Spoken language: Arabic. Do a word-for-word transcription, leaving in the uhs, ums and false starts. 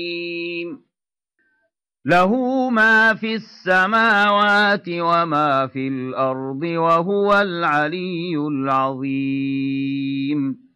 له ما في السماوات وما في الأرض وهو العلي العظيم